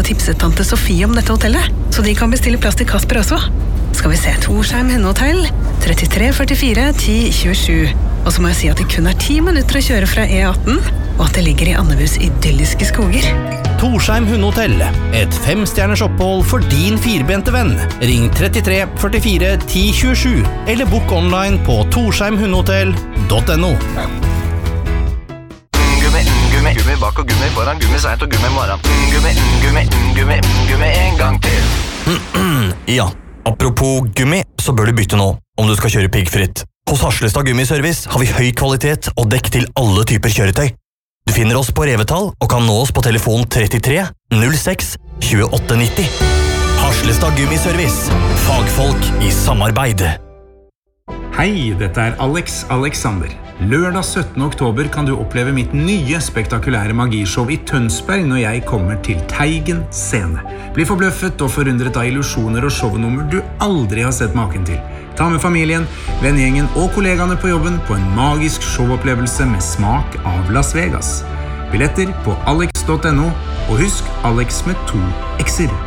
tipset tante Sofie om dette hotellet, så de kan bestille plass til Kasper også. Skal vi se, Torsheim Hundehotell, 3344 1027. Og så må jeg si at det kun 10 minutter å kjøre fra E18, og at det ligger i Andebus idylliske skoger. Torsheim Hundehotell, et 5-stjerners opphold for din firbente venn. Ring 33 44 1027, eller book online på torsheimhundehotell.no. Gummi bak og gummi foran, gummi seit og gummi morgen. Gummi en gang til. Ja, apropos gummi, så bør du bytte nå, om du skal kjøre piggfritt. Hos Harslestad Gummiservice har vi høy kvalitet og dekk til alle typer kjøretøy. Du finner oss på Revetal og kan nå oss på telefon 33 06 2890. Harslestad Gummiservice. Fagfolk i samarbeid. Hei, dette Alex Alexander. Lørdag 17. oktober kan du oppleve mitt nye spektakulære magishow i Tønsberg når jeg kommer til Teigen scene. Bli forbløffet og forundret av illusjoner og shownummer du aldri har sett maken til. Ta med familien, vennegjengen og kollegaene på jobben på en magisk showopplevelse med smak av Las Vegas. Billetter på alex.no, og husk Alex med 2 X'er.